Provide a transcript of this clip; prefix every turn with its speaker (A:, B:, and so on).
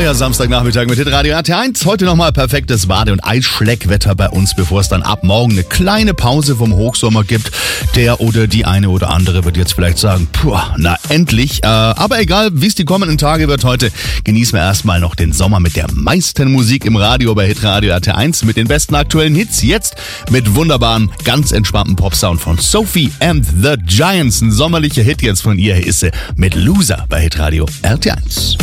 A: Euer Samstagnachmittag mit Hitradio RT1. Heute nochmal perfektes Bade- und Eisschleckwetter bei uns, bevor es dann ab morgen eine kleine Pause vom Hochsommer gibt. Der oder die eine oder andere wird jetzt vielleicht sagen, puh, na endlich. Aber egal, wie es die kommenden Tage wird heute, genießen wir erstmal noch den Sommer mit der meisten Musik im Radio bei Hitradio RT1 mit den besten aktuellen Hits. Jetzt mit wunderbaren, ganz entspannten Popsound von Sophie and the Giants. Ein sommerlicher Hit jetzt von ihr ist sie mit Loser bei Hitradio RT1.